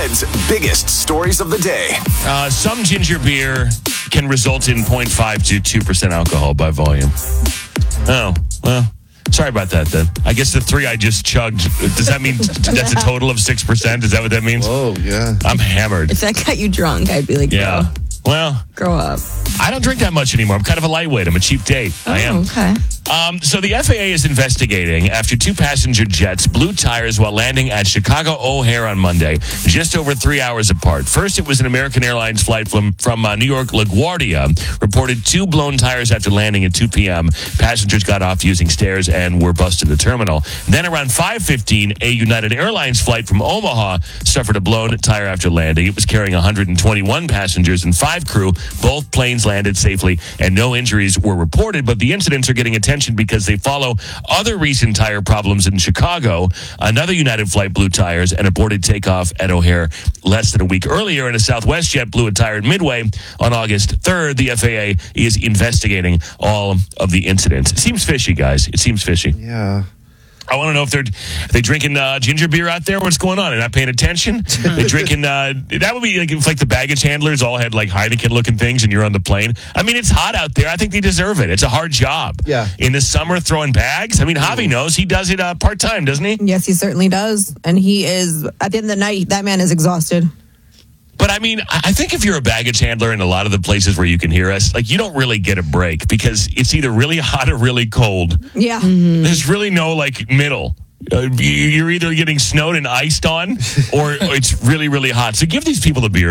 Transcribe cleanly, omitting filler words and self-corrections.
Red's biggest stories of the day. Some ginger beer can result in 0.5 to 2% alcohol by volume. Oh, well, sorry about that then. I guess the 3 I just chugged, does that mean that's a total of 6%? Is that what that means? Oh, yeah. I'm hammered. If that got you drunk, I'd be like, Yeah. Well, grow up. I don't drink that much anymore. I'm kind of a lightweight. I'm a cheap date. I am. Okay. So the FAA is investigating after 2 passenger jets blew tires while landing at Chicago O'Hare on Monday, just over 3 hours apart. First, it was an American Airlines flight from New York LaGuardia, reported 2 blown tires after landing at 2 p.m. Passengers got off using stairs and were bused to the terminal. Then around 5:15, a United Airlines flight from Omaha suffered a blown tire after landing. It was carrying 121 passengers and 5 crew. Both planes landed safely and no injuries were reported, but the incidents are getting attention because they follow other recent tire problems in Chicago. Another United flight blew tires and aborted takeoff at O'Hare less than a week earlier, and a Southwest jet blew a tire at Midway on August 3rd. The FAA is investigating all of the incidents. It seems fishy, guys. It seems fishy. Yeah. I want to know if are they drinking ginger beer out there? What's going on? They're not paying attention? They drinking, that would be like if the baggage handlers all had like Heineken-looking things and you're on the plane. I mean, it's hot out there. I think they deserve it. It's a hard job. Yeah. In the summer, throwing bags. I mean, Javi knows. He does it part-time, doesn't he? Yes, he certainly does. And he is, at the end of the night, that man is exhausted. But I mean, I think if you're a baggage handler in a lot of the places where you can hear us, like you don't really get a break because it's either really hot or really cold. Yeah. There's really no like middle. You're either getting snowed and iced on or it's really, really hot. So give these people the beer.